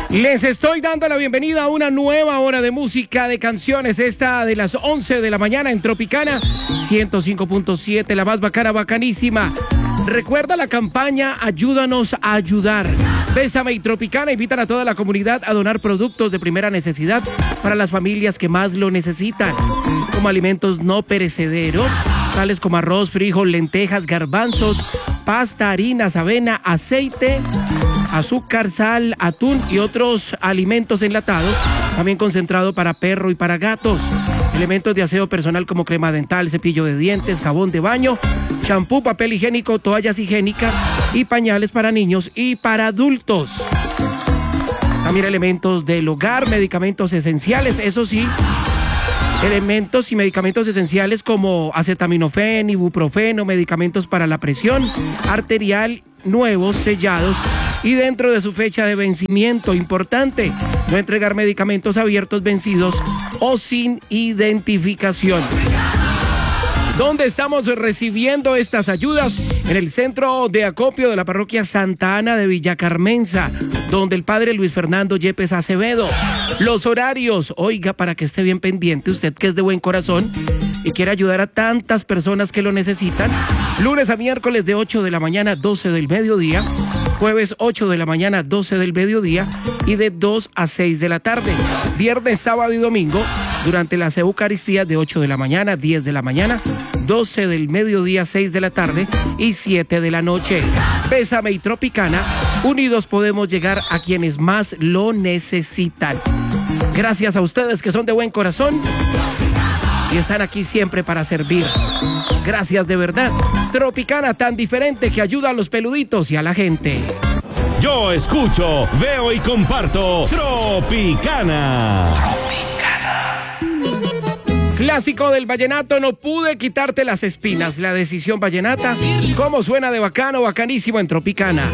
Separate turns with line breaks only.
Les estoy dando la bienvenida a una nueva hora de música, de canciones, esta de las 11 de la mañana en Tropicana 105.7, la más bacana, bacanísima. Recuerda la campaña Ayúdanos a Ayudar. Bésame y Tropicana invitan a toda la comunidad a donar productos de primera necesidad para las familias que más lo necesitan, como alimentos no perecederos, tales como arroz, frijol, lentejas, garbanzos, pasta, harinas, avena, aceite, azúcar, sal, atún y otros alimentos enlatados, también concentrado para perro y para gatos. Elementos de aseo personal como crema dental, cepillo de dientes, jabón de baño, champú, papel higiénico, toallas higiénicas y pañales para niños y para adultos. También elementos del hogar, medicamentos esenciales, eso sí, elementos y medicamentos esenciales como acetaminofén, ibuprofeno, medicamentos para la presión arterial, nuevos, sellados y dentro de su fecha de vencimiento. Importante, no entregar medicamentos abiertos, vencidos o sin identificación. ¿Dónde estamos recibiendo estas ayudas? En el centro de acopio de la parroquia Santa Ana de Villa Carmenza, donde el padre Luis Fernando Yepes Acevedo. Los horarios, oiga, para que esté bien pendiente, usted que es de buen corazón y quiere ayudar a tantas personas que lo necesitan. Lunes a miércoles de 8 de la mañana a 12 del mediodía, jueves 8 de la mañana a 12 del mediodía y de 2 a 6 de la tarde. Viernes, sábado y domingo durante las Eucaristías de 8 de la mañana, 10 de la mañana, 12 del mediodía, 6 de la tarde y 7 de la noche. Bésame y Tropicana, unidos podemos llegar a quienes más lo necesitan. Gracias a ustedes que son de buen corazón y están aquí siempre para servir. Gracias de verdad. Tropicana, tan diferente que ayuda a los peluditos y a la gente.
Yo escucho, veo y comparto Tropicana.
Clásico del vallenato, no pude quitarte las espinas. La decisión vallenata, cómo suena de bacano, bacanísimo en Tropicana.